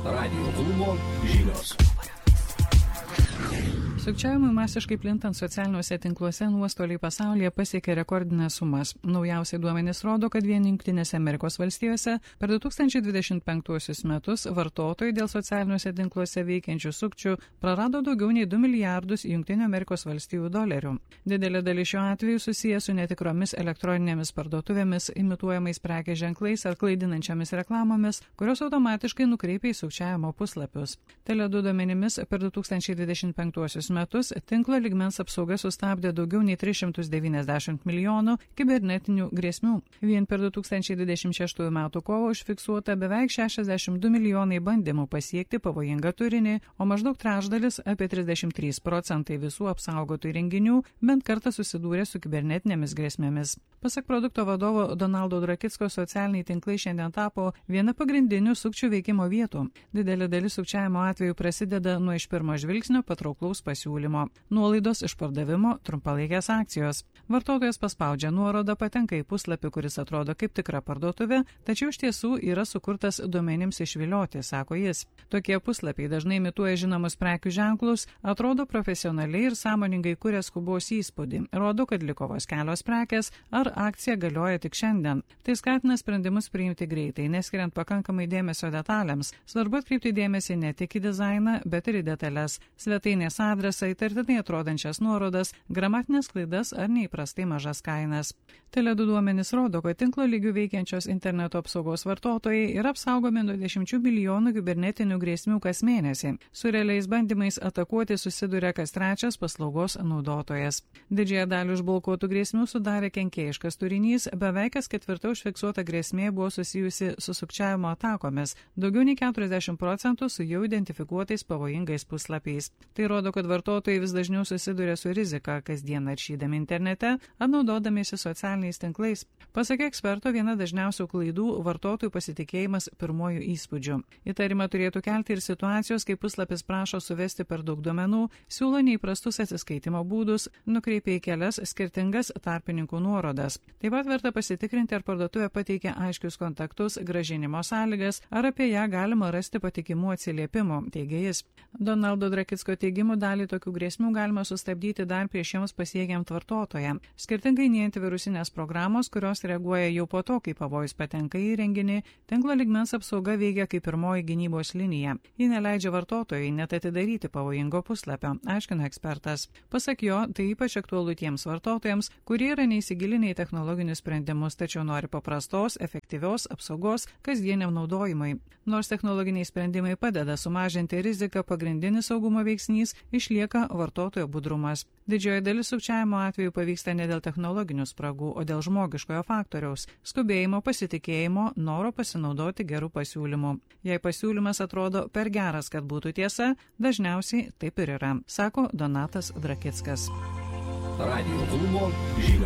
Radijo klubo žinios. Sukčiavimui masiškai plintant socialiniuose tinkluose nuostoliai pasaulyje pasiekė rekordinės sumas. Naujausiai duomenys rodo, kad vien Jungtinėse Amerikos valstijose per 2025 metus vartotojai dėl socialiniuose tinkluose veikiančių sukčių prarado daugiau nei 2 milijardus Jungtinių Amerikos valstijų dolerių. Didelė dalis šiuo atveju susijęs su netikromis elektroninėmis parduotuvėmis, imituojamais prekės ženklais ar klaidinančiamis reklamomis, kurios automatiškai nukreipia į sukčiavimo puslapius. Tele2 duomenimis per 2025 metus tinklo lygmens apsauga sustabdė daugiau nei 390 milijonų kibernetinių grėsmių. Vien per 2026 metų kovą užfiksuota beveik 62 milijonai bandymų pasiekti pavojingą turinį, o maždaug trečdalis, apie 33% visų apsaugotų įrenginių, bent kartą susidūrė su kibernetinėmis grėsmėmis. Pasak produkto vadovo Donaldo Drakicko, socialiniai tinklai šiandien tapo viena pagrindinių sukčių veikimo vietų. Didelė dalis sukčiavimo atveju prasideda nuo iš pirmo žvilgsnio patrauklaus pasiūlymo, nuolaidos išpardavimo, trumpalaikės akcijos. Vartotojas paspaudžia nuorodą, patenka į puslapį, kuris atrodo kaip tikra parduotuvė, tačiau iš tiesų yra sukurtas duomenims išvilioti, sako jis. Tokie puslapiai dažnai imituoja žinomus prekių ženklus, atrodo profesionaliai ir sąmoningai kuria skubos įspūdį, rodo, kad liko vos kelios prekės ar akcija galioja tik šiandien. Tai skatina sprendimus priimti greitai, neskiriant pakankamai dėmesio detalėms. Svarbu atkreipti dėmesį ne tik į dizainą, bet ir į detalės, svetainės adresą, įtartinai atrodančias nuorodas, gramatinės klaidas ar neįprastai mažas kainas. Tele2 duomenys rodo, kad tinklo lygių veikiančios interneto apsaugos vartotojai yra apsaugomi nuo 10 milijonų kibernetinių grėsmių kas mėnesį. Su realiais bandymais atakuoti susiduria kas trečias paslaugos naudotojas. Didžiąją dalį užblokuotų grėsmių sudarė kenkėjiškas turinys, beveik kas ketvirta užfiksuota grėsmė buvo susijusi su sukčiavimo atakomis, daugiau nei 40% su jau identifikuotais pavojingais puslapiais. Tai rodo, kad vartotojai vis dažniau susiduria su rizika, kasdien naršydami internete ar naudodamiesi socialiniais tinklais. Pasak eksperto, viena dažniausių klaidų – vartotojų pasitikėjimas pirmojų įspūdžių. Įtarimą turėtų kelti ir situacijos, kai puslapis prašo suvesti per daug duomenų, siūlo neįprastus atsiskaitimo būdus, nukreipia į kelias skirtingas tarpininkų nuorodas. Taip pat verta pasitikrinti, ar parduotuvė pateikia aiškius kontaktus, grąžinimo sąlygas, ar apie ją galima rasti patikimų atsiliepimų, teigia jis. Donaldo Drakicko teigimu, dalį tokių grėsmių galima sustabdyti dar prieš jiems pasiekiant vartotoją. Skirtingai nei antivirusinės programos, kurios reaguoja jau po to, kai pavojus patenka į įrenginį, tinklo lygmens apsauga veikia kaip pirmoji gynybos linija. Ji neleidžia vartotojai net atidaryti pavojingo puslapio, aiškina ekspertas. Pasak jo, tai ypač aktualu tiems vartotojams, kurie yra neįsigilinę į technologinius sprendimus, tačiau nori paprastos, efektyvios apsaugos kasdieniam naudojimui. Nors technologiniai sprendimai padeda sumažinti riziką, pagrindinis saugumo veiksnys išlieka vartotojo budrumas. Didžioji dalis sukčiavimo atveju pavyksta ne dėl technologinių spragų, o dėl žmogiškojo faktoriaus – skubėjimo, pasitikėjimo, noro pasinaudoti gerų pasiūlymų. Jei pasiūlymas atrodo per geras, kad būtų tiesa, dažniausiai taip ir yra, sako Donatas Drakickas. Radijo klubo žinios.